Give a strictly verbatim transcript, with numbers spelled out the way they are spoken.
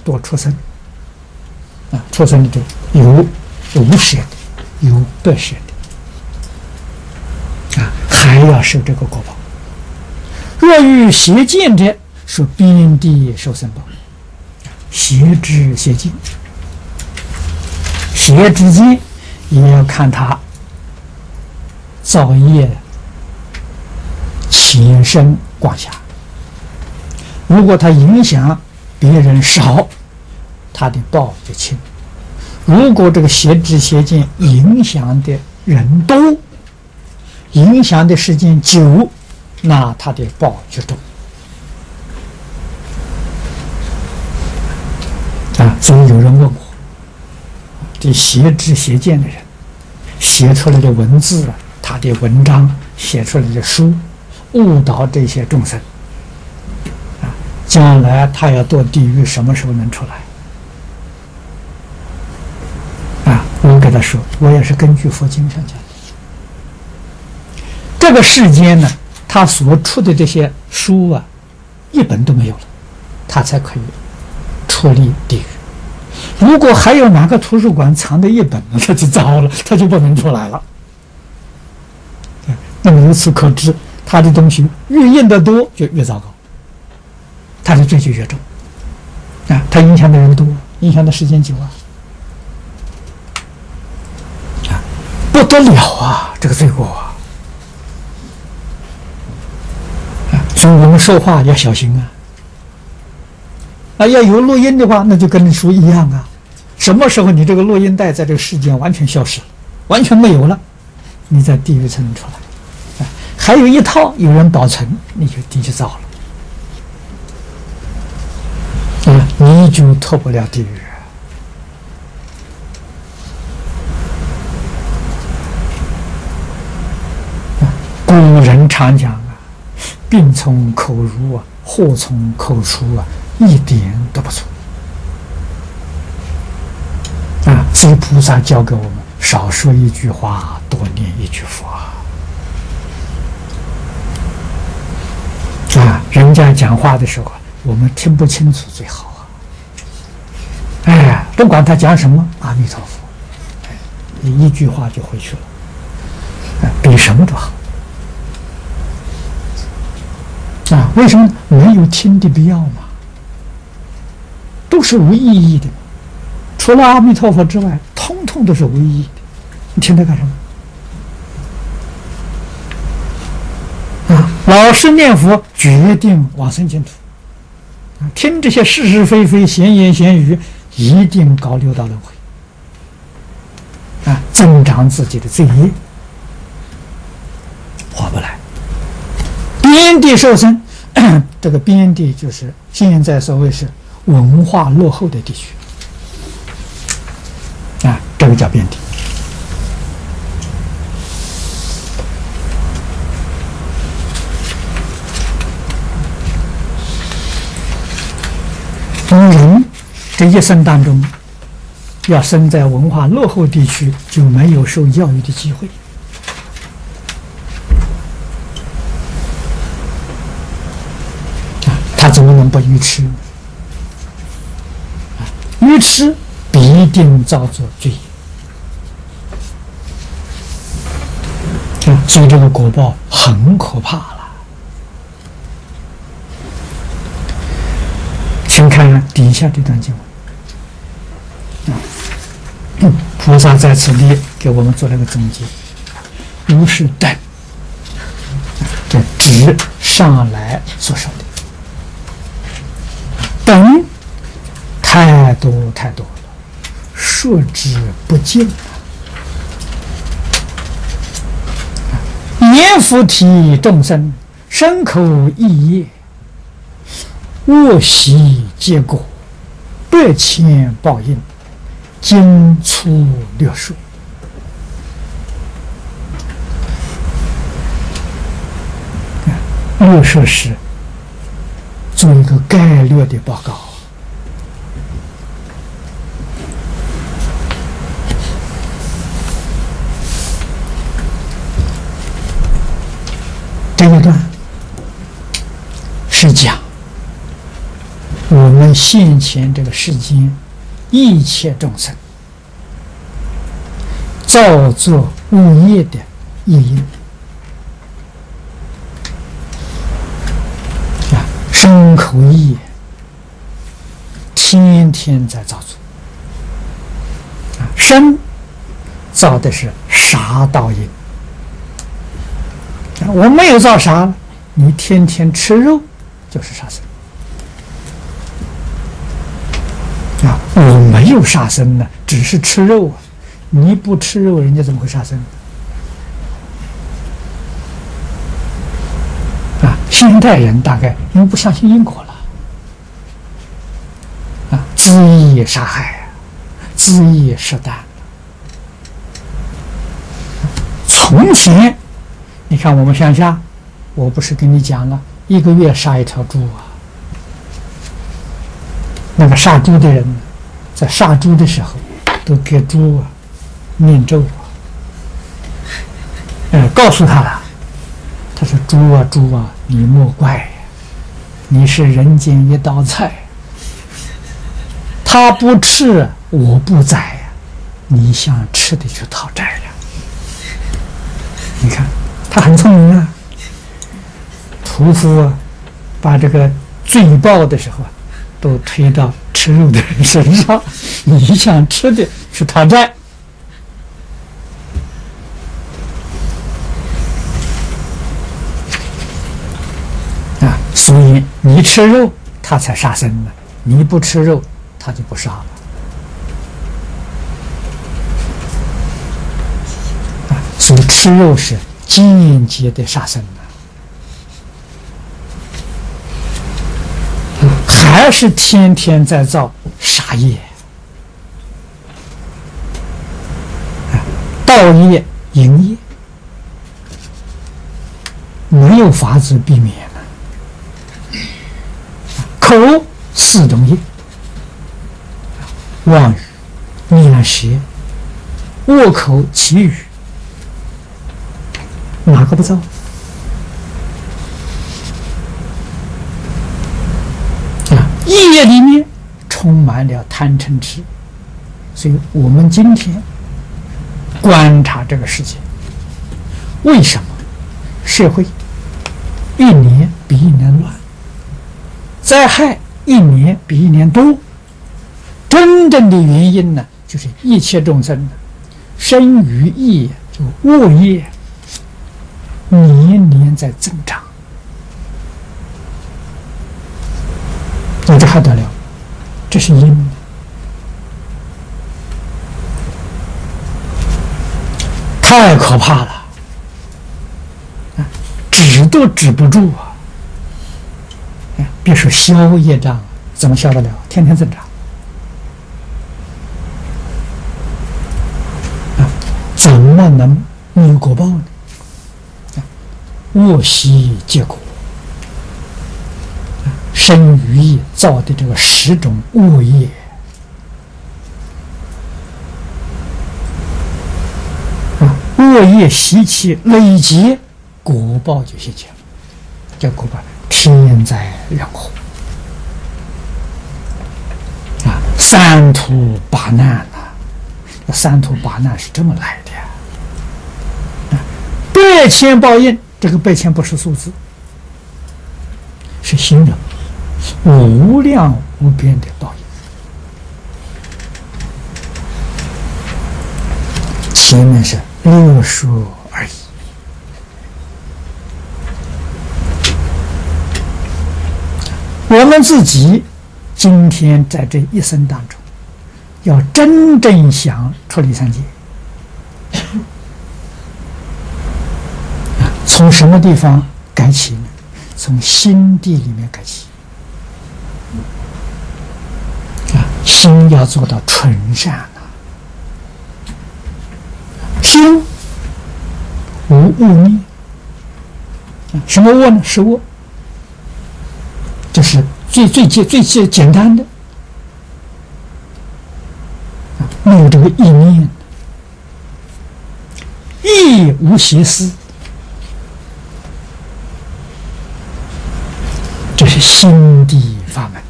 多出生啊，出生的这有无舍的，有不舍的啊，还要受这个果报。若遇邪见者，说边地受生报。邪知邪见，邪之见也要看他造业前生广狭。如果他影响别人少，他的报就轻；如果这个邪知邪见影响的人多，影响的时间久，那他的报就重。啊，所以有人问我，这邪知邪见的人写出来的文字啊，他的文章写出来的书，误导这些众生啊，将来他要堕地狱，什么时候能出来？啊，我给他说，我也是根据佛经上讲的。这个世间呢，他所出的这些书啊，一本都没有了，他才可以出离地狱。如果还有哪个图书馆藏的一本，那就糟了，他就不能出来了。那么由此可知，他的东西越印得多，就越糟糕，他的罪就越重啊！他影响的人多，影响的时间久啊，啊，不得了啊！这个罪过啊！啊，所以我们说话要小心啊！啊，要有录音的话，那就跟书一样啊。什么时候你这个录音带在这个世间完全消失了，完全没有了，你在地狱才能出来。啊，还有一套有人保存，你就地就糟了。啊，你就脱不了地狱。啊，古人常讲啊，病从口入啊，祸从口出啊，一点都不错。啊，所以菩萨教给我们少说一句话，多念一句佛。啊，人家讲话的时候，我们听不清楚最好啊。哎，不管他讲什么，阿弥陀佛，哎，你一句话就回去了，哎，比什么都好。啊，为什么没有听的必要嘛？都是无意义的。除了阿弥陀佛之外，通通都是无意义的。你听它干什么？啊，老实念佛，决定往生净土。啊，听这些是是非非、闲言闲语，一定搞六道轮回。啊，增长自己的罪业，划不来。边地受生，这个边地就是现在所谓是文化落后的地区。啊，这个叫边地。人这一生当中，要生在文化落后地区，就没有受教育的机会。啊，他怎么能不愚痴？啊，愚痴必定造作罪业。啊，所以这个果报很可怕了。请看底下这段经文，啊，菩萨在此地给我们做了个总结，如是等，这指上来所说的等太多太多了，说之不尽啊！念佛体众生，身口意业，恶习结果，百千报应，经粗略说。略说是做一个概略的报告。这一段是讲我们们现前这个世间一切众生造作恶业的业因啊，身口意天天在造作啊，身造的是杀盗因，啊，我没有造杀，你天天吃肉就是杀生。啊，我没有杀生呢，只是吃肉啊！你不吃肉，人家怎么会杀生？啊，现代人大概因为不相信因果了，啊，恣意杀害，恣意射弹。从前，你看我们乡下，我不是跟你讲了，一个月杀一条猪啊。那个杀猪的人，在杀猪的时候，都给猪啊念咒啊，呃，告诉他了，他说：“猪啊猪啊，你莫怪，你是人间一道菜，他不吃，我不宰呀，你想吃的去讨债了。”你看他很聪明啊，屠夫啊，把这个罪报的时候啊。都推到吃肉的人身上，你想吃的去讨债啊，所以你吃肉，他才杀生呢；你不吃肉，他就不杀了啊。所以吃肉是间接的杀生。还是天天在造杀业、盗业、淫业，没有法子避免了。口四种业：妄语、念舌、恶口、绮语，哪个不造？业里面充满了贪嗔痴，所以我们今天观察这个世界，为什么社会一年比一年乱，灾害一年比一年多？真正的原因呢，就是一切众生呢，生于业，就恶业，年年在增长。那这还得了？这是因，太可怕了，止都止不住啊！别说消业障，怎么消得了？天天增长啊！怎么能没有果报呢？恶习结果。生于业造的这个十种恶业，啊，恶业习气累积，果报就现前了，叫果报天灾人祸啊，三途八难啊，这三途八难是这么来的呀，啊，百千报应，这个百千不是数字，是形容。无量无边的报应，前面是略说而已。我们自己今天在这一生当中，要真正想出离三界，从什么地方改起呢？从心地里面改起。心要做到纯善啊，心无恶念，什么恶呢？是恶，就是最最简最最简单的，没有这个意念，亦无邪思，这是心地法门。